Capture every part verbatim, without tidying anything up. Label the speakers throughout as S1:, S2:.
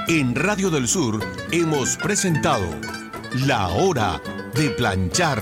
S1: En Radio del Sur hemos presentado La Hora de Planchar.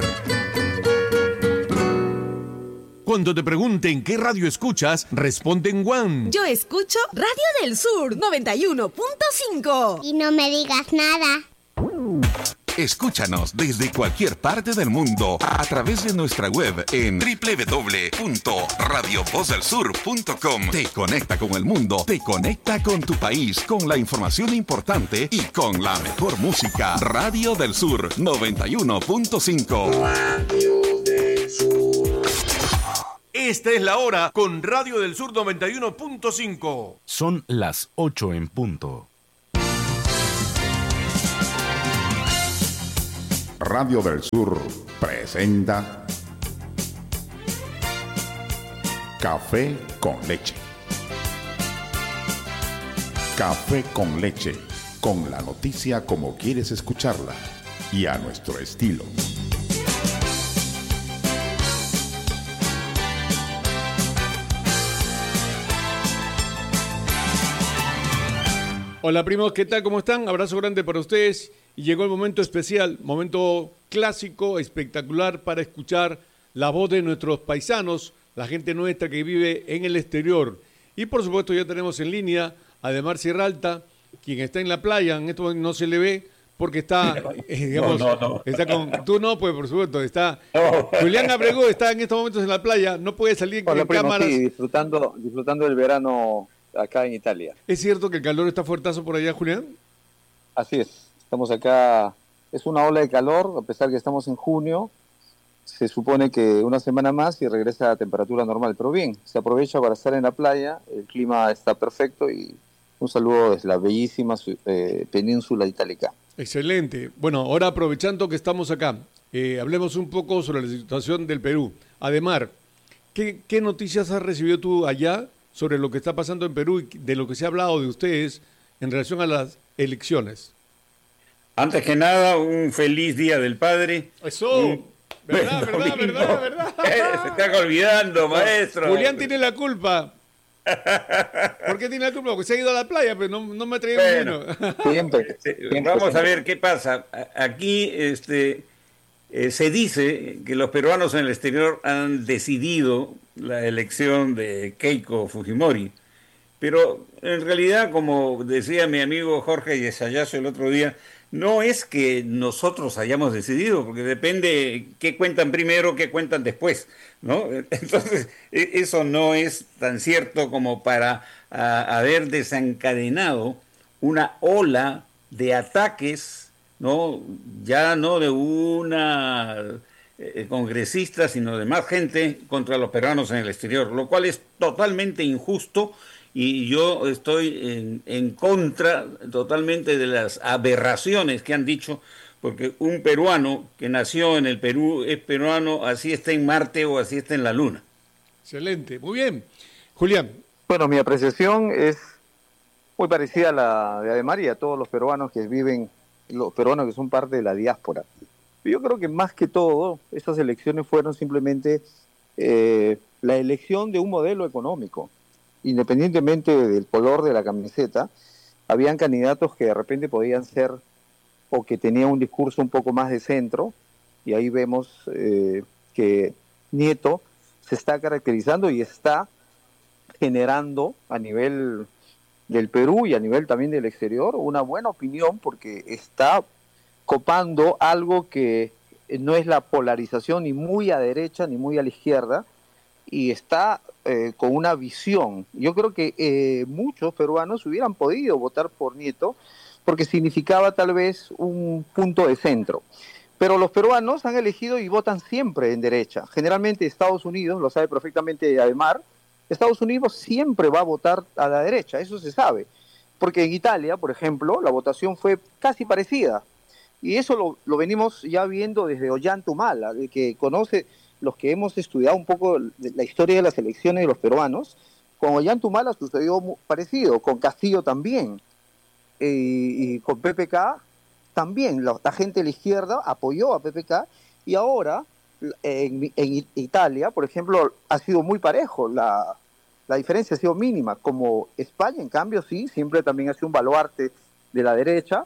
S1: Cuando te pregunten qué radio escuchas, responde en Guam.
S2: Yo escucho Radio del Sur noventa y uno punto cinco.
S3: Y no me digas nada.
S1: Escúchanos desde cualquier parte del mundo a través de nuestra web en doble u doble u doble u punto radio voz del sur punto com. Te conecta con el mundo, te conecta con tu país, con la información importante y con la mejor música. Radio del Sur noventa y uno punto cinco. Radio del Sur. Esta es la hora con Radio del Sur noventa y uno punto cinco.
S4: Son las ocho en punto.
S5: Radio del Sur presenta Café con Leche. Café con Leche, con la noticia como quieres escucharla y a nuestro estilo.
S6: Hola primos, ¿qué tal? ¿Cómo están? Abrazo grande para ustedes. Y llegó el momento especial, momento clásico, espectacular para escuchar la voz de nuestros paisanos, la gente nuestra que vive en el exterior. Y por supuesto ya tenemos en línea a Ademar Sierra Alta, quien está en la playa. En esto no se le ve porque está, eh, digamos, no, no, no. está con... Tú no, pues por supuesto, está... No. Julián Abregu está en estos momentos en la playa, no puede salir
S7: Hola,
S6: en
S7: primo,
S6: cámaras.
S7: Sí, disfrutando, disfrutando del verano acá en Italia.
S6: ¿Es cierto que el calor está fuertazo por allá, Julián?
S7: Así es. Estamos acá, es una ola de calor, a pesar que estamos en junio, se supone que una semana más y regresa a temperatura normal, pero bien, se aprovecha para estar en la playa, el clima está perfecto y un saludo desde la bellísima eh, península itálica.
S6: Excelente. Bueno, ahora aprovechando que estamos acá, eh, hablemos un poco sobre la situación del Perú. Ademar, ¿qué, qué noticias has recibido tú allá sobre lo que está pasando en Perú y de lo que se ha hablado de ustedes en relación a las elecciones?
S8: Antes que nada, un feliz Día del Padre.
S6: Eso,
S8: un...
S6: verdad,
S8: bueno,
S6: verdad, verdad, verdad.
S8: Eh, se está olvidando, maestro.
S6: Julián tiene la culpa. ¿Por qué tiene la culpa? Porque se ha ido a la playa, pero no, no me ha traído
S8: bueno,
S6: vino.
S7: Siempre, siempre.
S8: Vamos a ver qué pasa. Aquí este, eh, se dice que los peruanos en el exterior han decidido la elección de Keiko Fujimori. Pero en realidad, como decía mi amigo Jorge Yesayaso el otro día, no es que nosotros hayamos decidido, porque depende qué cuentan primero, qué cuentan después, ¿no? Entonces, eso no es tan cierto como para a, haber desencadenado una ola de ataques, ¿no? Ya no de una eh, congresista, sino de más gente contra los peruanos en el exterior, lo cual es totalmente injusto. Y yo estoy en, en contra totalmente de las aberraciones que han dicho, porque un peruano que nació en el Perú es peruano, así está en Marte o así está en la Luna.
S6: Excelente, muy bien. Julián.
S7: Bueno, mi apreciación es muy parecida a la de Ademar y a todos los peruanos que viven, los peruanos que son parte de la diáspora. Yo creo que más que todo, estas elecciones fueron simplemente eh, la elección de un modelo económico. Independientemente del color de la camiseta, habían candidatos que de repente podían ser o que tenían un discurso un poco más de centro, y ahí vemos eh, que Nieto se está caracterizando y está generando a nivel del Perú y a nivel también del exterior una buena opinión, porque está copando algo que no es la polarización ni muy a derecha ni muy a la izquierda, y está eh, con una visión. Yo creo que eh, muchos peruanos hubieran podido votar por Nieto porque significaba tal vez un punto de centro. Pero los peruanos han elegido y votan siempre en derecha. Generalmente Estados Unidos, lo sabe perfectamente Ademar, Estados Unidos siempre va a votar a la derecha, eso se sabe. Porque en Italia, por ejemplo, la votación fue casi parecida. Y eso lo, lo venimos ya viendo desde Ollanta Humala, de que conoce... los que hemos estudiado un poco la historia de las elecciones de los peruanos, con Ollanta Humala sucedió muy parecido, con Castillo también, eh, y con P P K también, la, la gente de la izquierda apoyó a P P K, y ahora en, en Italia, por ejemplo, ha sido muy parejo, la, la diferencia ha sido mínima, como España, en cambio, sí, siempre también ha sido un baluarte de la derecha,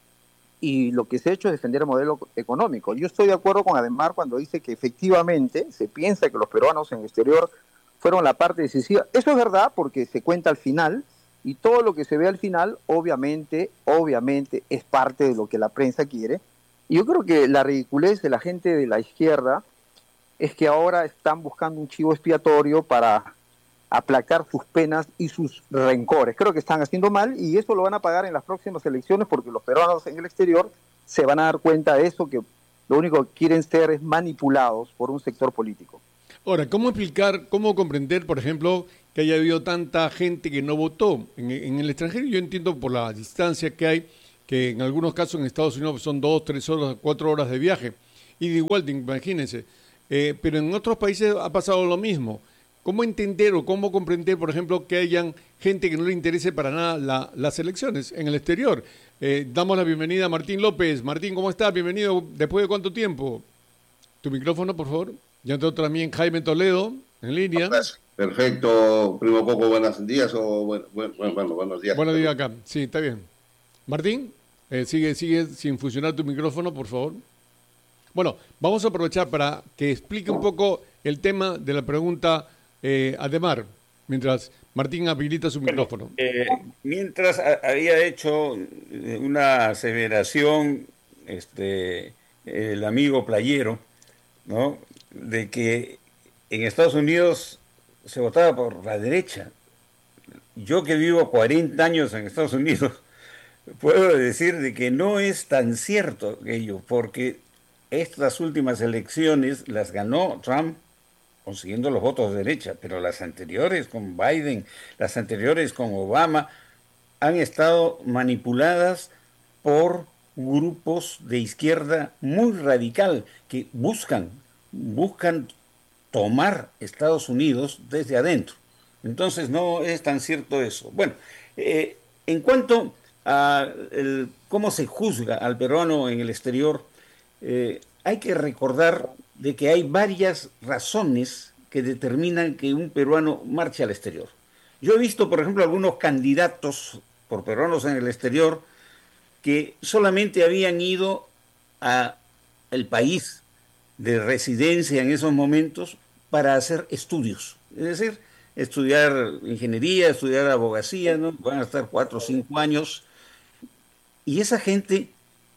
S7: y lo que se ha hecho es defender el modelo económico. Yo estoy de acuerdo con Ademar cuando dice que efectivamente se piensa que los peruanos en el exterior fueron la parte decisiva. Eso es verdad porque se cuenta al final, y todo lo que se ve al final, obviamente, obviamente, es parte de lo que la prensa quiere. Y yo creo que la ridiculez de la gente de la izquierda es que ahora están buscando un chivo expiatorio para aplacar sus penas y sus rencores. Creo que están haciendo mal y eso lo van a pagar en las próximas elecciones porque los peruanos en el exterior se van a dar cuenta de eso, que lo único que quieren ser es manipulados por un sector político.
S6: Ahora, ¿cómo explicar, cómo comprender, por ejemplo, que haya habido tanta gente que no votó en, en el extranjero? Yo entiendo por la distancia que hay, que en algunos casos en Estados Unidos son dos, tres horas, cuatro horas de viaje, y de igual, imagínense, eh, pero en otros países ha pasado lo mismo. ¿Cómo entender o cómo comprender, por ejemplo, que hayan gente que no le interese para nada la, las elecciones en el exterior? Eh, damos la bienvenida a Martín López. Martín, ¿cómo estás? Bienvenido. ¿Después de cuánto tiempo? Tu micrófono, por favor. Ya entró también Jaime Toledo, en línea.
S3: Perfecto, primo Coco, buenos días o bueno, bueno, bueno, buenos días.
S6: Buenos días acá, sí, está bien. Martín, eh, sigue, sigue sin funcionar tu micrófono, por favor. Bueno, vamos a aprovechar para que explique un poco el tema de la pregunta eh, Ademar, mientras Martín habilita su micrófono.
S8: Eh, mientras a, había hecho una aseveración este, el amigo Playero, ¿no?, de que en Estados Unidos se votaba por la derecha. Yo que vivo cuarenta años en Estados Unidos, puedo decir de que no es tan cierto aquello, porque estas últimas elecciones las ganó Trump consiguiendo los votos de derecha, pero las anteriores con Biden, las anteriores con Obama, han estado manipuladas por grupos de izquierda muy radical que buscan, buscan tomar Estados Unidos desde adentro. Entonces no es tan cierto eso. Bueno, eh, en cuanto a el, cómo se juzga al peruano en el exterior, eh, hay que recordar de que hay varias razones que determinan que un peruano marche al exterior. Yo he visto, por ejemplo, algunos candidatos por peruanos en el exterior que solamente habían ido a el país de residencia en esos momentos para hacer estudios, es decir, estudiar ingeniería, estudiar abogacía, ¿no? Van a estar cuatro o cinco años, y esa gente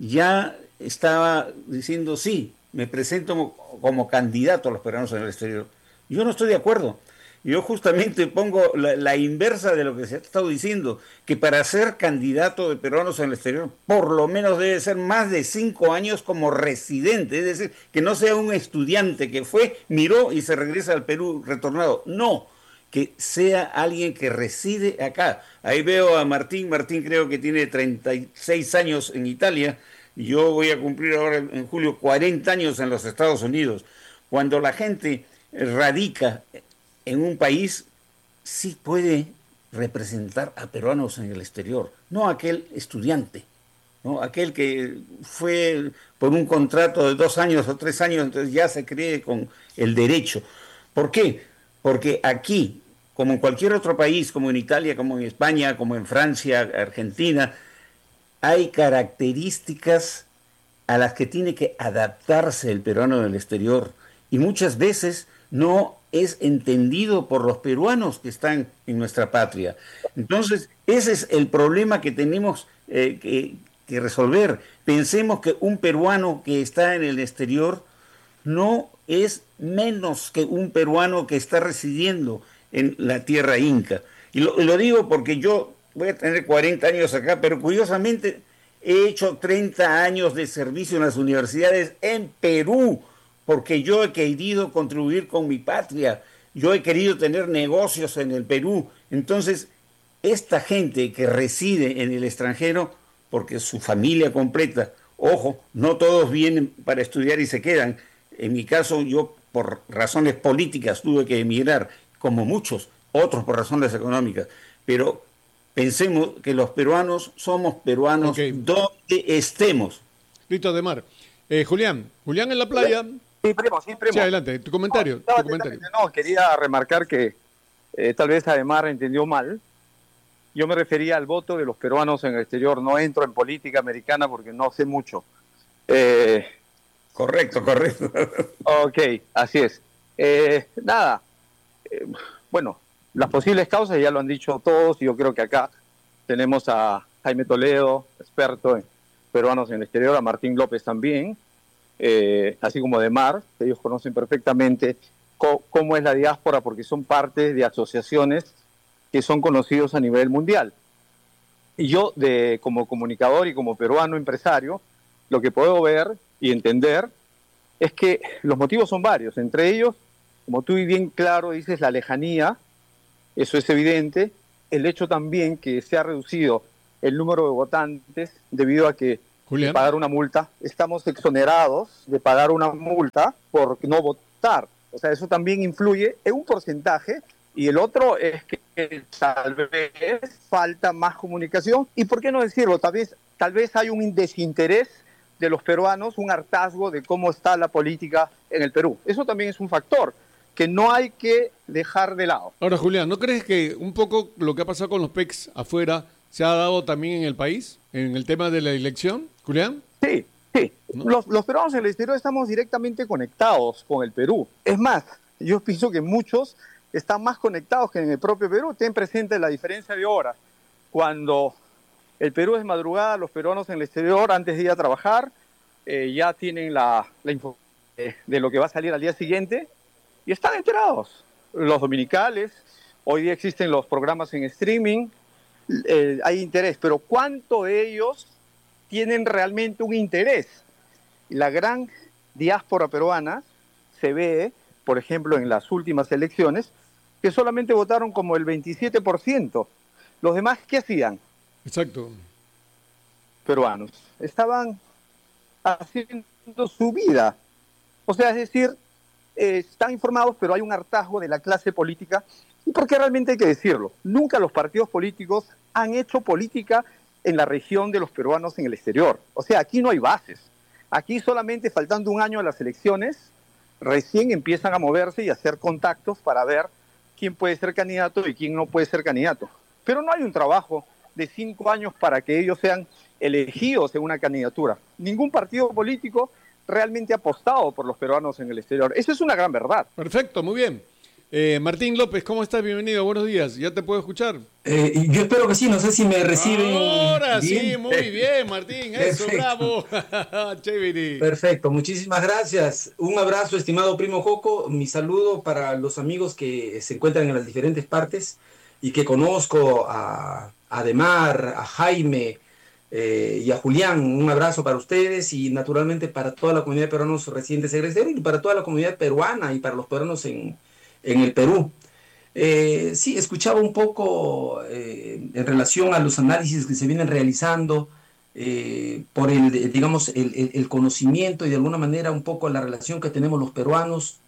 S8: ya estaba diciendo, sí, me presento como, como candidato a los peruanos en el exterior. Yo no estoy de acuerdo. Yo justamente pongo la, la inversa de lo que se ha estado diciendo, que para ser candidato de peruanos en el exterior, por lo menos debe ser más de cinco años como residente, es decir, que no sea un estudiante que fue, miró y se regresa al Perú retornado. No, que sea alguien que reside acá. Ahí veo a Martín, Martín creo que tiene treinta y seis años en Italia, yo voy a cumplir ahora en julio cuarenta años en los Estados Unidos. Cuando la gente radica en un país, sí puede representar a peruanos en el exterior, no aquel estudiante, ¿no? Aquel que fue por un contrato de dos años o tres años, entonces ya se cree con el derecho. ¿Por qué? Porque aquí, como en cualquier otro país, como en Italia, como en España, como en Francia, Argentina, hay características a las que tiene que adaptarse el peruano del exterior, y muchas veces no es entendido por los peruanos que están en nuestra patria. Entonces, ese es el problema que tenemos eh, que, que resolver. Pensemos que un peruano que está en el exterior no es menos que un peruano que está residiendo en la tierra inca. Y lo, y lo digo porque yo voy a tener cuarenta años acá, pero curiosamente he hecho treinta años de servicio en las universidades en Perú, porque yo he querido contribuir con mi patria, yo he querido tener negocios en el Perú. Entonces, esta gente que reside en el extranjero, porque su familia completa, ojo, no todos vienen para estudiar y se quedan. En mi caso, yo por razones políticas tuve que emigrar, como muchos, otros por razones económicas. Pero pensemos que los peruanos somos peruanos okay, donde estemos.
S6: Listo, Ademar. Eh, Julián, Julián en la playa...
S7: Sí, primo, sí, primo.
S6: Sí, adelante, tu comentario.
S7: No,
S6: tu comentario.
S7: no quería remarcar que eh, tal vez Ademar entendió mal. yo me refería al voto de los peruanos en el exterior. No entro en política americana porque no sé mucho. Eh,
S8: correcto, correcto.
S7: Ok, así es. Eh, nada, eh, bueno, las posibles causas ya lo han dicho todos. Yo creo que acá tenemos a Jaime Toledo, experto en peruanos en el exterior, a Martín López también, eh, así como de Mar. Ellos conocen perfectamente co- cómo es la diáspora porque son parte de asociaciones que son conocidos a nivel mundial. Y yo, de, como comunicador y como peruano empresario, lo que puedo ver y entender es que los motivos son varios. Entre ellos, como tú bien claro dices, la lejanía, eso es evidente. El hecho también que se ha reducido el número de votantes debido a que
S6: Julián.
S7: pagar una multa, estamos exonerados de pagar una multa por no votar. O sea, eso también influye en un porcentaje. Y el otro es que tal vez falta más comunicación. Y por qué no decirlo, tal vez, tal vez hay un desinterés de los peruanos, un hartazgo de cómo está la política en el Perú. Eso también es un factor que no hay que dejar de lado.
S6: Ahora, Julián, ¿no crees que un poco lo que ha pasado con los P E Cs afuera se ha dado también en el país, en el tema de la elección, Julián?
S7: Sí, sí.
S6: ¿No?
S7: Los, los peruanos en el exterior estamos directamente conectados con el Perú. Es más, yo pienso que muchos están más conectados que en el propio Perú. Ten presente la diferencia de horas. Cuando el Perú es madrugada, los peruanos en el exterior, antes de ir a trabajar, eh, ya tienen la, la info de, de lo que va a salir al día siguiente y están enterados. Los dominicales, hoy día existen los programas en streaming, eh, hay interés, pero ¿cuánto de ellos tienen realmente un interés? La gran diáspora peruana se ve, por ejemplo, en las últimas elecciones, que solamente votaron como el veintisiete por ciento. Los demás, ¿qué hacían?
S6: Exacto.
S7: Peruanos. Estaban haciendo su vida. O sea, es decir, eh, están informados, pero hay un hartazgo de la clase política. Y porque realmente hay que decirlo, nunca los partidos políticos han hecho política en la región de los peruanos en el exterior. O sea, aquí no hay bases. Aquí solamente faltando un año a las elecciones, recién empiezan a moverse y a hacer contactos para ver quién puede ser candidato y quién no puede ser candidato. Pero no hay un trabajo de cinco años para que ellos sean elegidos en una candidatura. Ningún partido político realmente ha apostado por los peruanos en el exterior. Eso es una gran verdad.
S6: Perfecto, muy bien. Eh, Martín López, ¿cómo estás? Bienvenido, buenos días. ¿Ya te puedo escuchar?
S9: Eh, yo espero que sí, no sé si me reciben.
S6: Ahora
S9: bien.
S6: sí, muy bien, Martín. Eso,
S9: Perfecto.
S6: bravo. Chévere.
S9: Perfecto, muchísimas gracias. Un abrazo, estimado primo Joco. Mi saludo para los amigos que se encuentran en las diferentes partes y que conozco a, a Ademar, a Jaime eh, y a Julián. Un abrazo para ustedes y naturalmente para toda la comunidad de peruanos residentes en el exterior y para toda la comunidad peruana y para los peruanos en, en el Perú. Eh, sí, escuchaba un poco eh, en relación a los análisis que se vienen realizando eh, por el, digamos, el, el, el conocimiento y de alguna manera un poco la relación que tenemos los peruanos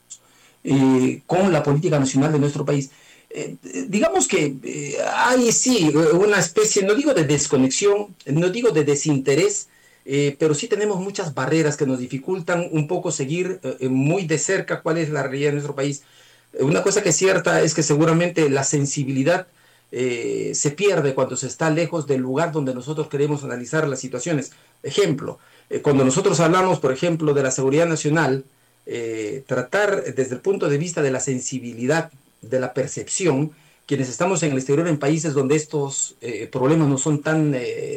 S9: eh, con la política nacional de nuestro país. Eh, digamos que eh, hay sí una especie, no digo de desconexión, no digo de desinterés, eh, pero sí tenemos muchas barreras que nos dificultan un poco seguir eh, muy de cerca cuál es la realidad de nuestro país. Una cosa que es cierta es que seguramente la sensibilidad eh, se pierde cuando se está lejos del lugar donde nosotros queremos analizar las situaciones. Ejemplo, eh, cuando nosotros hablamos, por ejemplo, de la seguridad nacional, eh, tratar desde el punto de vista de la sensibilidad, de la percepción, quienes estamos en el exterior en países donde estos eh, problemas no son tan,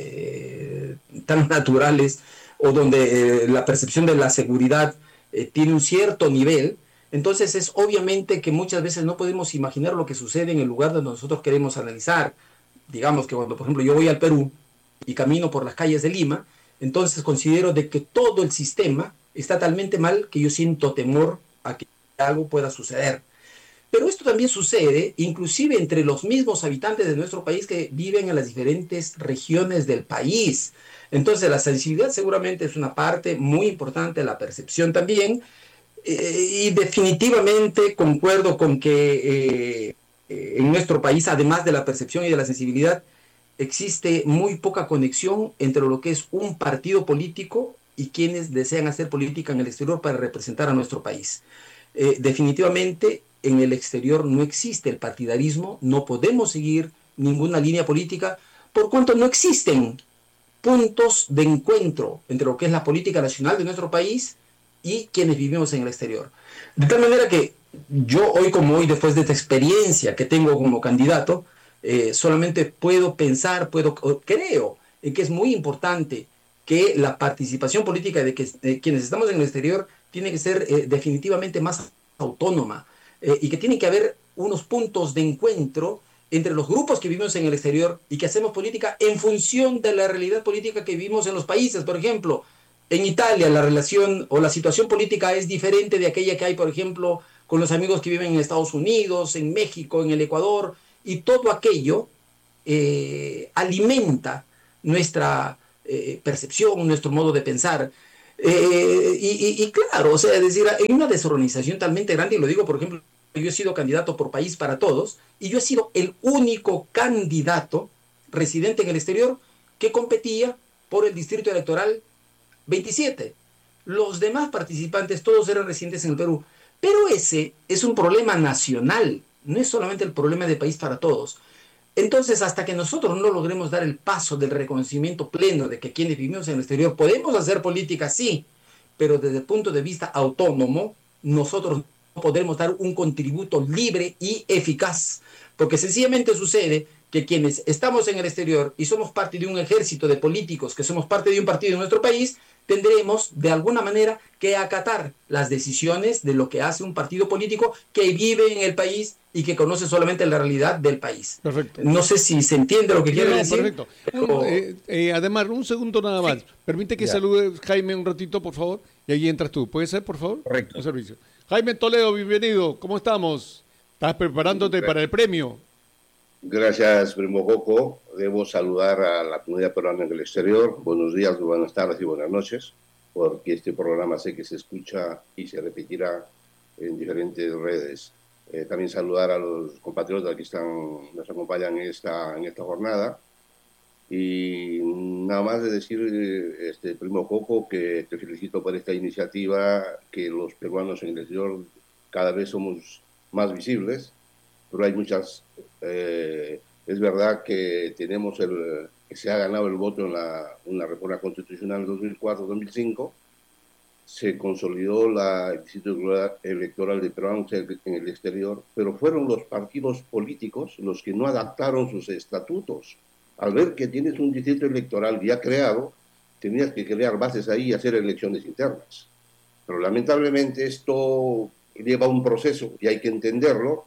S9: eh, tan naturales o donde eh, la percepción de la seguridad eh, tiene un cierto nivel. Entonces es obviamente que muchas veces no podemos imaginar lo que sucede en el lugar donde nosotros queremos analizar. Digamos que cuando, por ejemplo, yo voy al Perú y camino por las calles de Lima, entonces considero de que todo el sistema está talmente mal que yo siento temor a que algo pueda suceder. Pero esto también sucede inclusive entre los mismos habitantes de nuestro país que viven en las diferentes regiones del país. Entonces la sensibilidad seguramente es una parte muy importante, la percepción también. Eh, y definitivamente concuerdo con que eh, en nuestro país, además de la percepción y de la sensibilidad, existe muy poca conexión entre lo que es un partido político y quienes desean hacer política en el exterior para representar a nuestro país. Eh, definitivamente en el exterior no existe el partidarismo, no podemos seguir ninguna línea política, por cuanto no existen puntos de encuentro entre lo que es la política nacional de nuestro país y quienes vivimos en el exterior. De tal manera que yo hoy como hoy, después de esta experiencia que tengo como candidato, eh, solamente puedo pensar, puedo, creo en que es muy importante que la participación política de, que, de quienes estamos en el exterior tiene que ser eh, definitivamente más autónoma eh, y que tiene que haber unos puntos de encuentro entre los grupos que vivimos en el exterior y que hacemos política en función de la realidad política que vivimos en los países. Por ejemplo, en Italia la relación o la situación política es diferente de aquella que hay, por ejemplo, con los amigos que viven en Estados Unidos, en México, en el Ecuador, y todo aquello eh, alimenta nuestra eh, percepción, nuestro modo de pensar. Eh, y, y, y claro, o sea, es decir, hay una desorganización talmente grande, y lo digo, por ejemplo, yo he sido candidato por País para Todos, y yo he sido el único candidato residente en el exterior que competía por el distrito electoral veintisiete. Los demás participantes todos eran residentes en el Perú. Pero ese es un problema nacional, no es solamente el problema de País para Todos. Entonces, hasta que nosotros no logremos dar el paso del reconocimiento pleno de que quienes vivimos en el exterior podemos hacer política, sí, pero desde el punto de vista autónomo, nosotros no podremos dar un contributo libre y eficaz, porque sencillamente sucede que quienes estamos en el exterior y somos parte de un ejército de políticos, que somos parte de un partido en nuestro país, tendremos de alguna manera que acatar las decisiones de lo que hace un partido político que vive en el país y que conoce solamente la realidad del país.
S6: Perfecto.
S9: No sé si se entiende lo que quiero
S6: no,
S9: decir.
S6: Perfecto.
S9: Pero...
S6: Un, eh, eh, además, un segundo nada más. Sí. Permite que ya. salude Jaime un ratito, por favor, y ahí entras tú. ¿Puede ser, por favor?
S8: Correcto.
S6: Un servicio. Jaime Toledo, bienvenido. ¿Cómo estamos? ¿Estás preparándote Gracias. para el premio?
S3: Gracias, Primo Joco. Debo saludar a la comunidad peruana en el exterior. Buenos días, buenas tardes y buenas noches, porque este programa sé que se escucha y se repetirá en diferentes redes. Eh, también saludar a los compatriotas que están, nos acompañan en esta, en esta jornada. Y nada más de decir, este, Primo Joco, que te felicito por esta iniciativa, que los peruanos en el exterior cada vez somos más visibles, pero hay muchas... Eh, es verdad que tenemos el... que se ha ganado el voto en la, una reforma constitucional en dos mil cuatro dos mil cinco, se consolidó la, el distrito electoral de peruanos en el exterior, pero fueron los partidos políticos los que no adaptaron sus estatutos. Al ver que tienes un distrito electoral ya creado, tenías que crear bases ahí y hacer elecciones internas. Pero lamentablemente esto lleva un proceso y hay que entenderlo,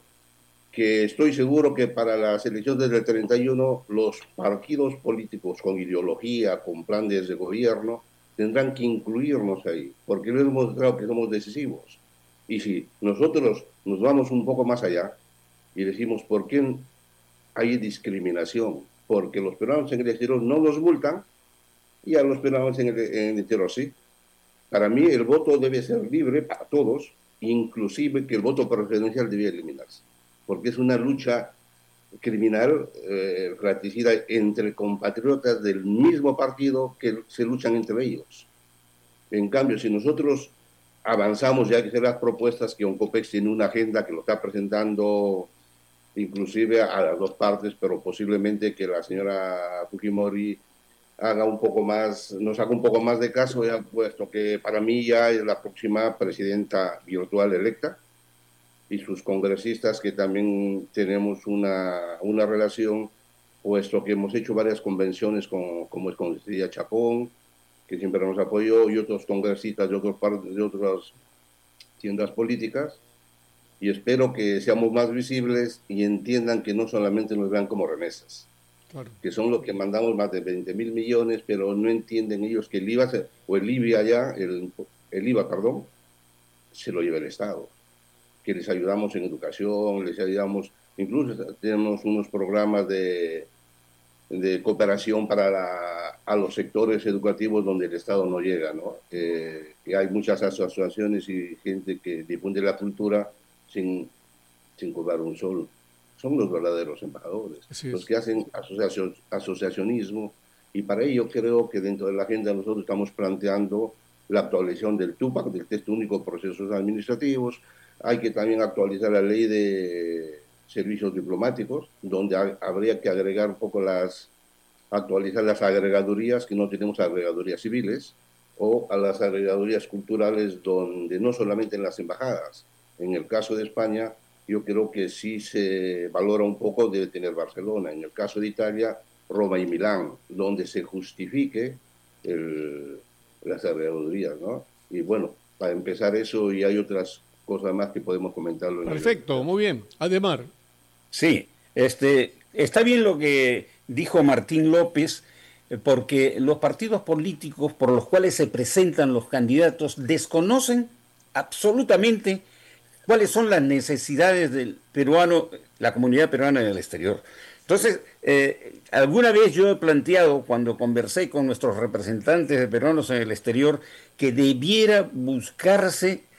S3: que estoy seguro que para las elecciones del treinta y uno los partidos políticos con ideología, con planes de gobierno, tendrán que incluirnos ahí, porque lo hemos demostrado que somos decisivos. Y si nosotros nos vamos un poco más allá y decimos por qué hay discriminación, porque los peruanos en el exterior no nos multan y a los peruanos en el, en el exterior sí. Para mí el voto debe ser libre para todos, inclusive que el voto preferencial debía eliminarse, porque es una lucha criminal eh, fratricida entre compatriotas del mismo partido que se luchan entre ellos. En cambio, si nosotros avanzamos, ya que hacer las propuestas que Oncopex tiene una agenda que lo está presentando inclusive a las dos partes, pero posiblemente que la señora Fujimori haga un poco más, nos haga un poco más de caso, ya, puesto que para mí ya es la próxima presidenta virtual electa, y sus congresistas que también tenemos una, una relación, puesto que hemos hecho varias convenciones con, como es con Cecilia Chacón, que siempre nos apoyó, y otros congresistas de, otros partes, de otras tiendas políticas, y espero que seamos más visibles y entiendan que no solamente nos vean como remesas, claro, que son los que mandamos más de veinte mil millones, pero no entienden ellos que el I V A, o el I B I allá, el, el I V A, perdón, se lo lleva el Estado, que les ayudamos en educación, les ayudamos, incluso tenemos unos programas de, de cooperación para la, a los sectores educativos donde el Estado no llega, ¿no? Eh, que hay muchas asociaciones y gente que difunde la cultura sin, sin cobrar un sol. Son los verdaderos embajadores, los que hacen asociación, asociacionismo, y para ello creo que dentro de la agenda nosotros estamos planteando la actualización del TUPAC, del Texto Único de Procesos Administrativos. Hay que también actualizar la ley de, servicios diplomáticos, donde ha, habría que agregar un poco las, actualizar las agregadurías, que no tenemos agregadurías civiles, o a las agregadurías culturales, donde no solamente en las embajadas. En el caso de España, yo creo que sí se valora un poco de tener Barcelona. En el caso de Italia, Roma y Milán, donde se justifique el, las agregadurías, ¿no? Y bueno, para empezar eso, y hay otras cosas más que podemos comentarlo. En
S6: Perfecto, el... muy bien. Ademar.
S8: Sí, este, está bien lo que dijo Martín López, porque los partidos políticos por los cuales se presentan los candidatos desconocen absolutamente cuáles son las necesidades del peruano, la comunidad peruana en el exterior. Entonces, eh, alguna vez yo he planteado, cuando conversé con nuestros representantes de peruanos en el exterior, que debiera buscarse